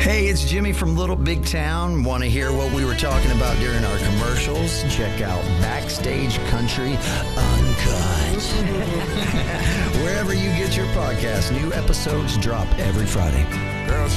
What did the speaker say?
Hey, it's Jimmy from Little Big Town. Want to hear what we were talking about during our commercials? Check out Backstage Country Uncut. Wherever you get your podcast, new episodes drop every Friday.